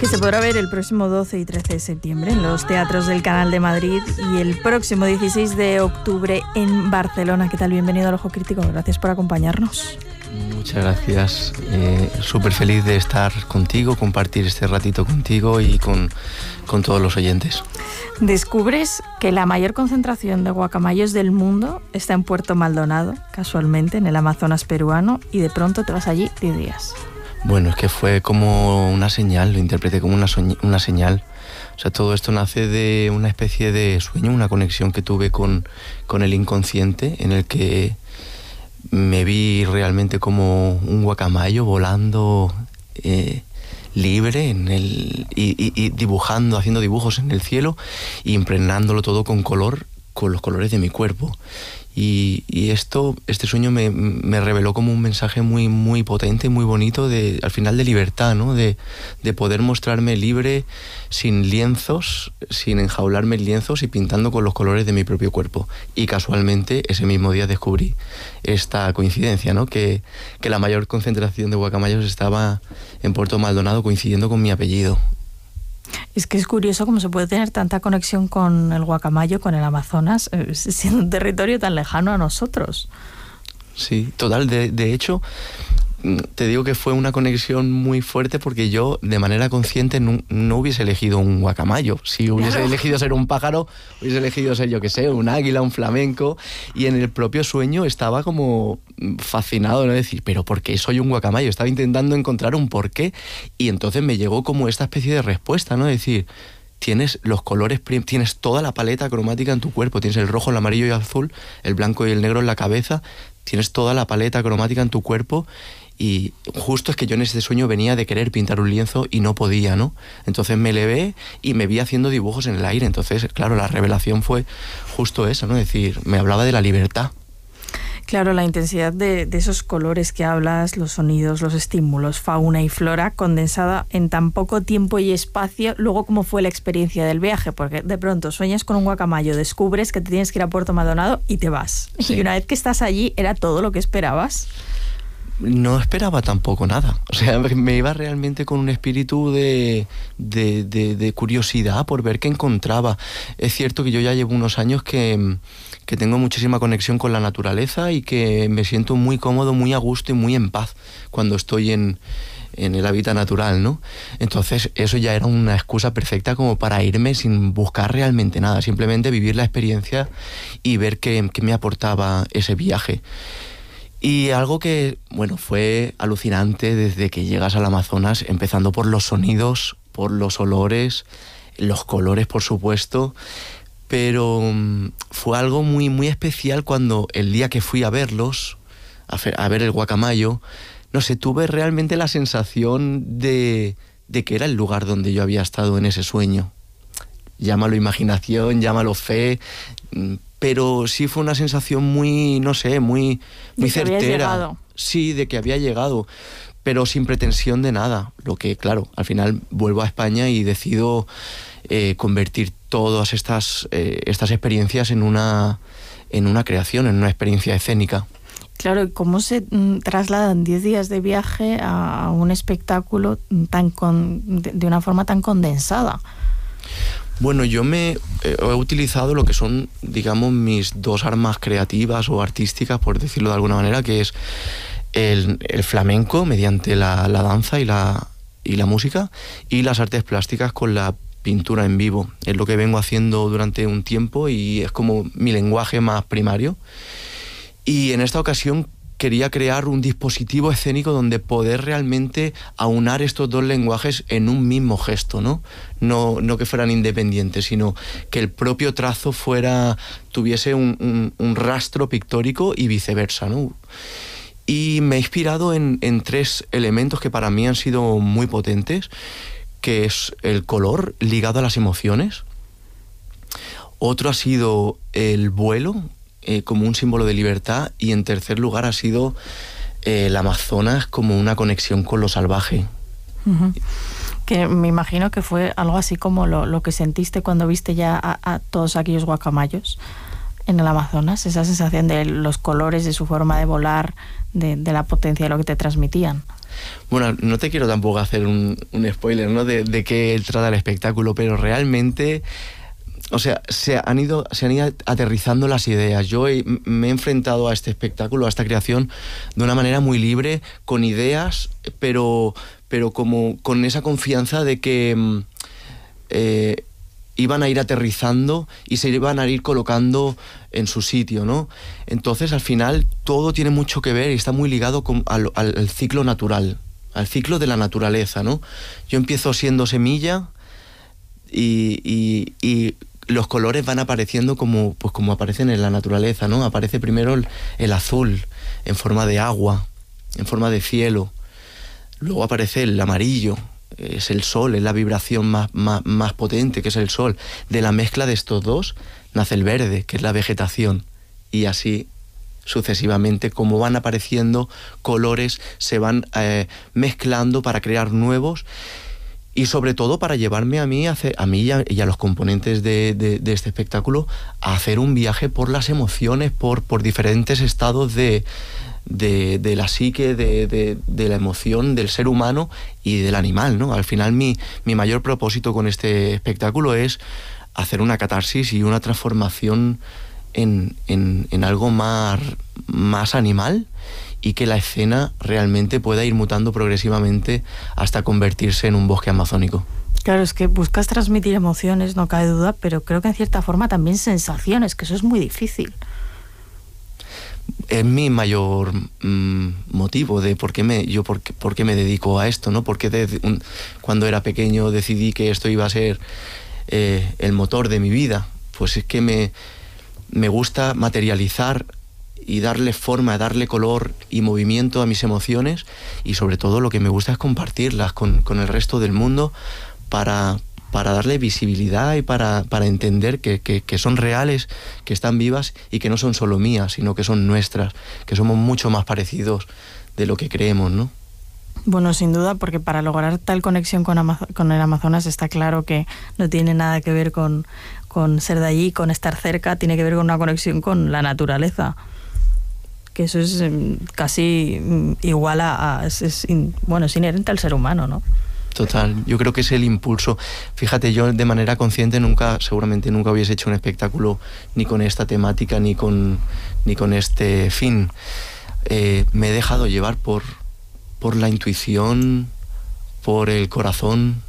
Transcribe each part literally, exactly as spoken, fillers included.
que se podrá ver el próximo doce y trece de septiembre en los teatros del Canal de Madrid y el próximo dieciséis de octubre en Barcelona. ¿Qué tal? Bienvenido al Ojo Crítico. Gracias por acompañarnos. Muchas gracias. Eh, súper feliz de estar contigo, compartir este ratito contigo y con, con todos los oyentes. Descubres que la mayor concentración de guacamayos del mundo está en Puerto Maldonado, casualmente, en el Amazonas peruano, y de pronto te vas allí diez días. Bueno, es que fue como una señal, lo interpreté como una, soñ- una señal. O sea, todo esto nace de una especie de sueño, una conexión que tuve con, con el inconsciente, en el que me vi realmente como un guacamayo volando eh, libre en el, y, y, y dibujando, haciendo dibujos en el cielo y impregnándolo todo con color, con los colores de mi cuerpo. Y, y esto, este sueño me, me reveló como un mensaje muy, muy potente, muy bonito, de, al final de libertad, ¿no? De, de poder mostrarme libre, sin lienzos, sin enjaularme en lienzos y pintando con los colores de mi propio cuerpo. Y casualmente ese mismo día descubrí esta coincidencia, ¿no? Que, que la mayor concentración de guacamayos estaba en Puerto Maldonado, coincidiendo con mi apellido. Es que es curioso cómo se puede tener tanta conexión con el guacamayo, con el Amazonas, eh, siendo un territorio tan lejano a nosotros. Sí, total. De, de hecho, te digo que fue una conexión muy fuerte porque yo, de manera consciente, no, no hubiese elegido un guacamayo. Si hubiese claro. elegido ser un pájaro, hubiese elegido ser, yo qué sé, un águila, un flamenco. Y en el propio sueño estaba como fascinado, ¿no? Decir, ¿pero por qué soy un guacamayo? Estaba intentando encontrar un porqué. Y entonces me llegó como esta especie de respuesta, ¿no? Decir, tienes los colores, tienes toda la paleta cromática en tu cuerpo. Tienes el rojo, el amarillo y el azul, el blanco y el negro en la cabeza. Tienes toda la paleta cromática en tu cuerpo. Y justo es que yo en ese sueño venía de querer pintar un lienzo y no podía, ¿no? Entonces me elevé y me vi haciendo dibujos en el aire. Entonces, claro, la revelación fue justo esa, ¿no? Es decir, me hablaba de la libertad. Claro, la intensidad de, de esos colores que hablas, los sonidos, los estímulos, fauna y flora, condensada en tan poco tiempo y espacio. Luego, ¿cómo fue la experiencia del viaje? Porque de pronto sueñas con un guacamayo, descubres que te tienes que ir a Puerto Maldonado y te vas. Sí. Y una vez que estás allí, ¿era todo lo que esperabas? No esperaba tampoco nada. O sea, me iba realmente con un espíritu de, de, de, de curiosidad por ver qué encontraba. Es cierto que yo ya llevo unos años que, que tengo muchísima conexión con la naturaleza y que me siento muy cómodo, muy a gusto y muy en paz cuando estoy en, en el hábitat natural, ¿no? Entonces eso ya era una excusa perfecta como para irme sin buscar realmente nada, simplemente vivir la experiencia y ver qué, qué me aportaba ese viaje. Y algo que, bueno, fue alucinante desde que llegas al Amazonas, empezando por los sonidos, por los olores, los colores, por supuesto, pero um, fue algo muy, muy especial cuando el día que fui a verlos, a, fe, a ver el guacamayo, no sé, tuve realmente la sensación de, de que era el lugar donde yo había estado en ese sueño. Llámalo imaginación, llámalo fe, pero sí fue una sensación muy, no sé, muy, muy certera. Sí, de que había llegado, pero sin pretensión de nada. Lo que, claro, al final vuelvo a España y decido eh, convertir todas estas, eh, estas experiencias en una, en una creación, en una experiencia escénica. Claro, ¿y cómo se mm, trasladan diez días de viaje a, a un espectáculo tan con, de, de una forma tan condensada? Bueno, yo me eh, he utilizado lo que son, digamos, mis dos armas creativas o artísticas, por decirlo de alguna manera, que es el, el flamenco mediante la, la danza y la, y la música, y las artes plásticas con la pintura en vivo. Es lo que vengo haciendo durante un tiempo y es como mi lenguaje más primario. Y en esta ocasión quería crear un dispositivo escénico donde poder realmente aunar estos dos lenguajes en un mismo gesto, ¿no? No, no que fueran independientes, sino que el propio trazo fuera, tuviese un, un, un rastro pictórico y viceversa, ¿no? Y me he inspirado en, en tres elementos que para mí han sido muy potentes, que es el color ligado a las emociones. Otro ha sido el vuelo, Eh, como un símbolo de libertad, y en tercer lugar ha sido eh, el Amazonas como una conexión con lo salvaje. Uh-huh. Que me imagino que fue algo así como lo, lo que sentiste cuando viste ya a, a todos aquellos guacamayos en el Amazonas, esa sensación de los colores, de su forma de volar, de, de la potencia de lo que te transmitían. Bueno, no te quiero tampoco hacer un, un spoiler, ¿no? De, de qué trata el espectáculo, pero realmente, o sea, se han ido, se han ido aterrizando las ideas. Yo he, me he enfrentado a este espectáculo, a esta creación, de una manera muy libre, con ideas, pero, pero como con esa confianza de que eh, iban a ir aterrizando y se iban a ir colocando en su sitio, ¿no? Entonces, al final, todo tiene mucho que ver y está muy ligado con, al, al ciclo natural, al ciclo de la naturaleza, ¿no? Yo empiezo siendo semilla y, y, y los colores van apareciendo como, pues como aparecen en la naturaleza, ¿no? Aparece primero el, el azul en forma de agua, en forma de cielo. Luego aparece el amarillo, es el sol, es la vibración más, más, más potente, que es el sol. De la mezcla de estos dos nace el verde, que es la vegetación. Y así sucesivamente, como van apareciendo colores, se van eh, mezclando para crear nuevos y sobre todo para llevarme a mí, a, hacer, a, mí y, a, y a los componentes de, de, de este espectáculo a hacer un viaje por las emociones, por, por diferentes estados de, de, de la psique, de, de, de la emoción del ser humano y del animal, ¿no? Al final mi, mi mayor propósito con este espectáculo es hacer una catarsis y una transformación En, en, en algo más, más animal y que la escena realmente pueda ir mutando progresivamente hasta convertirse en un bosque amazónico. Claro, es que buscas transmitir emociones, no cabe duda, pero creo que en cierta forma también sensaciones, que eso es muy difícil. Es mi mayor mmm, motivo de por qué me, yo por qué, por qué me dedico a esto, ¿no? Porque desde un, cuando era pequeño decidí que esto iba a ser eh, el motor de mi vida. Pues es que me... Me gusta materializar y darle forma, darle color y movimiento a mis emociones y sobre todo lo que me gusta es compartirlas con, con el resto del mundo para, para darle visibilidad y para, para entender que, que, que son reales, que están vivas y que no son solo mías, sino que son nuestras, que somos mucho más parecidos de lo que creemos, ¿no? Bueno, sin duda, porque para lograr tal conexión con, Amazo- con el Amazonas está claro que no tiene nada que ver con, con ser de allí, con estar cerca, tiene que ver con una conexión con la naturaleza. Que eso es eh, casi igual a... a es, es, bueno, es inherente al ser humano, ¿no? Total, yo creo que es el impulso. Fíjate, yo de manera consciente nunca, seguramente nunca hubiese hecho un espectáculo ni con esta temática, ni con, ni con este fin. Eh, me he dejado llevar por... por la intuición, por el corazón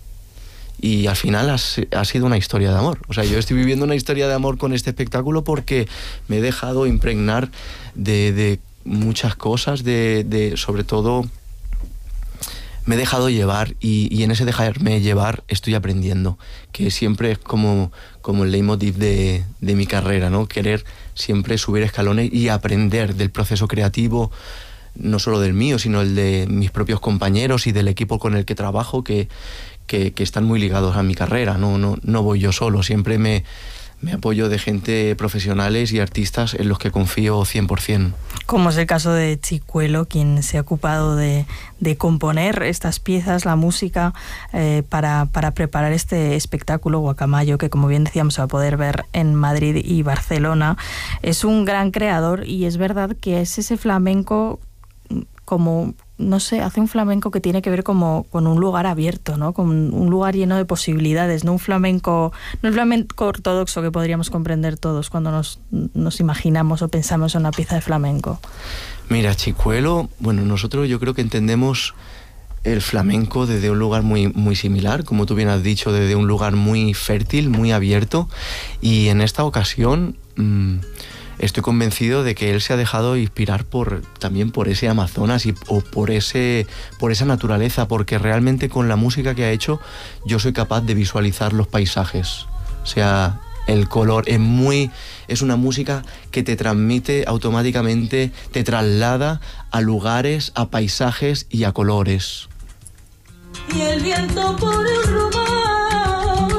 y al final ha, ha sido una historia de amor. O sea, yo estoy viviendo una historia de amor con este espectáculo porque me he dejado impregnar de, de muchas cosas, de, de sobre todo me he dejado llevar y, y en ese dejarme llevar estoy aprendiendo, que siempre es como, como el leitmotiv de, de mi carrera, ¿no? Querer siempre subir escalones y aprender del proceso creativo, no solo del mío, sino el de mis propios compañeros y del equipo con el que trabajo, que, que, que están muy ligados a mi carrera. No, no, no voy yo solo, siempre me, me apoyo de gente profesionales y artistas en los que confío cien por ciento. Como es el caso de Chicuelo, quien se ha ocupado de, de componer estas piezas, la música, eh, para, para preparar este espectáculo Guacamayo, que como bien decíamos se va a poder ver en Madrid y Barcelona. Es un gran creador y es verdad que es ese flamenco como, no sé, hace un flamenco que tiene que ver como con un lugar abierto, ¿no? Con un lugar lleno de posibilidades, no un flamenco, no el flamenco ortodoxo que podríamos comprender todos cuando nos, nos imaginamos o pensamos en una pieza de flamenco. Mira, Chicuelo, bueno, nosotros yo creo que entendemos el flamenco desde un lugar muy, muy similar, como tú bien has dicho, desde un lugar muy fértil, muy abierto, y en esta ocasión mmm, estoy convencido de que él se ha dejado inspirar por, también por ese Amazonas y, o por, ese, por esa naturaleza, porque realmente con la música que ha hecho yo soy capaz de visualizar los paisajes. O sea, el color es muy... es una música que te transmite automáticamente, te traslada a lugares, a paisajes y a colores. Y el viento por el román,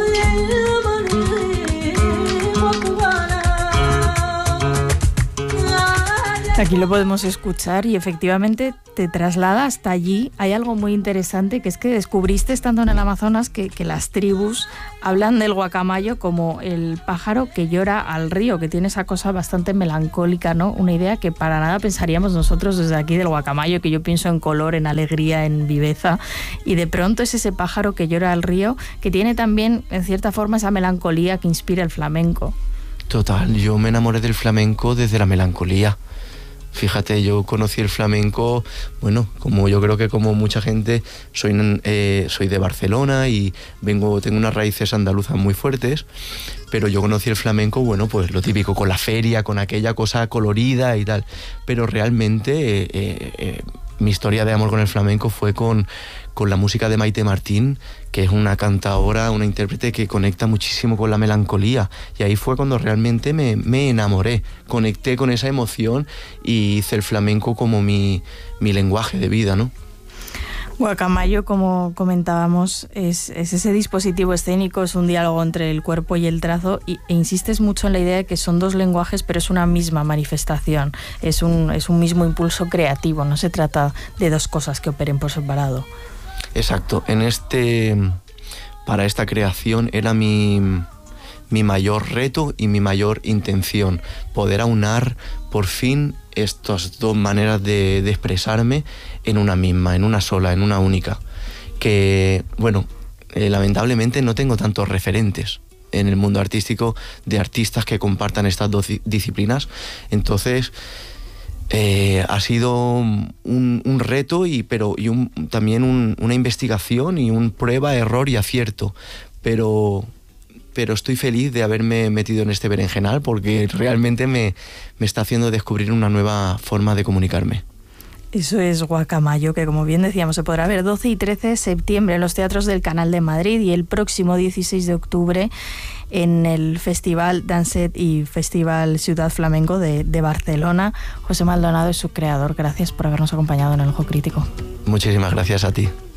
Aquí lo podemos escuchar y efectivamente te traslada hasta allí. Hay algo muy interesante, que es que descubriste estando en el Amazonas que, que las tribus hablan del guacamayo como el pájaro que llora al río, que tiene esa cosa bastante melancólica, ¿no? Una idea que para nada pensaríamos nosotros desde aquí del guacamayo, que yo pienso en color, en alegría, en viveza, y de pronto es ese pájaro que llora al río, que tiene también en cierta forma esa melancolía que inspira el flamenco. Total, yo me enamoré del flamenco desde la melancolía. Fíjate, yo conocí el flamenco, bueno, como yo creo que como mucha gente, soy, eh, soy de Barcelona y vengo, tengo unas raíces andaluzas muy fuertes, pero yo conocí el flamenco, bueno, pues lo típico, con la feria, con aquella cosa colorida y tal, pero realmente eh, eh, eh, mi historia de amor con el flamenco fue con, con la música de Maite Martín, que es una cantadora, una intérprete que conecta muchísimo con la melancolía, y ahí fue cuando realmente me, me enamoré, conecté con esa emoción y hice el flamenco como mi, mi lenguaje de vida, ¿no? Guacamayo, como comentábamos, es, es ese dispositivo escénico, es un diálogo entre el cuerpo y el trazo, y, e insistes mucho en la idea de que son dos lenguajes, pero es una misma manifestación, es un, es un mismo impulso creativo, no se trata de dos cosas que operen por separado. Exacto, en este, para esta creación era mi, mi mayor reto y mi mayor intención, poder aunar por fin estas dos maneras de, de expresarme en una misma, en una sola, en una única. Que, bueno, eh, lamentablemente no tengo tantos referentes en el mundo artístico de artistas que compartan estas dos disciplinas. Entonces, eh, ha sido un, un reto, y, pero, y un, también un, una investigación y un prueba, error y acierto. Pero... pero estoy feliz de haberme metido en este berenjenal porque realmente me, me está haciendo descubrir una nueva forma de comunicarme. Eso es Guacamayo, que como bien decíamos se podrá ver doce y trece de septiembre en los teatros del Canal de Madrid y el próximo dieciséis de octubre en el Festival Danset y Festival Ciudad Flamenco de, de Barcelona. José Maldonado es su creador. Gracias por habernos acompañado en El Ojo Crítico. Muchísimas gracias a ti.